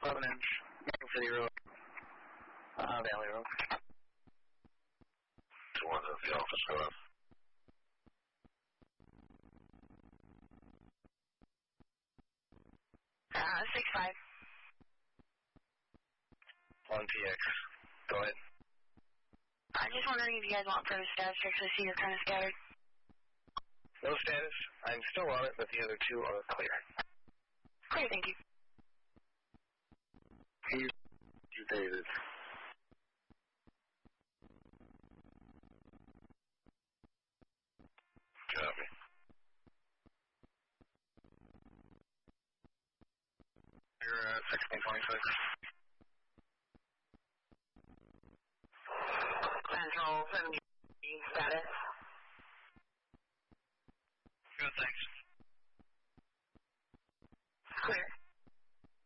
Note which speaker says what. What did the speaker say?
Speaker 1: 11-inch. Main City Road. Valley Road.
Speaker 2: 2-1 at the office, go ahead.
Speaker 3: Uh, 6-5.
Speaker 1: 1PX. Go ahead.
Speaker 3: I'm just wondering if you guys want further status checks. I see you're kind of scattered.
Speaker 1: No status. I'm still on it, but the other two are clear.
Speaker 3: Clear, thank you.
Speaker 1: Here's David.
Speaker 2: Copy.
Speaker 1: You're at 1626.
Speaker 3: Central 70 status.